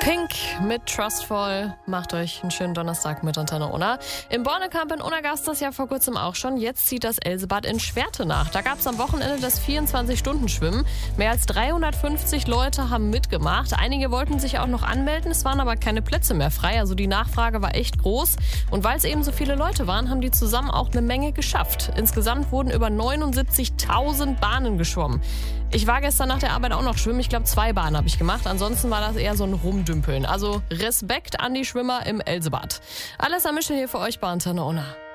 Pink mit Trustful. Macht euch einen schönen Donnerstag mit Antenne Unna. Im Bornekamp in Unna gab es das ja vor kurzem auch schon. Jetzt zieht das Elsebad in Schwerte nach. Da gab es am Wochenende das 24-Stunden-Schwimmen. Mehr als 350 Leute haben mitgemacht. Einige wollten sich auch noch anmelden. Es waren aber keine Plätze mehr frei. Also die Nachfrage war echt groß. Und weil es eben so viele Leute waren, haben die zusammen auch eine Menge geschafft. Insgesamt wurden über 79.000 Bahnen geschwommen. Ich war gestern nach der Arbeit auch noch schwimmen. Ich glaube, 2 Bahnen habe ich gemacht. Ansonsten war das eher so ein Rumdümpeln. Also Respekt an die Schwimmer im Elsebad. Alles am Mischel hier für euch bei Antenne Unna.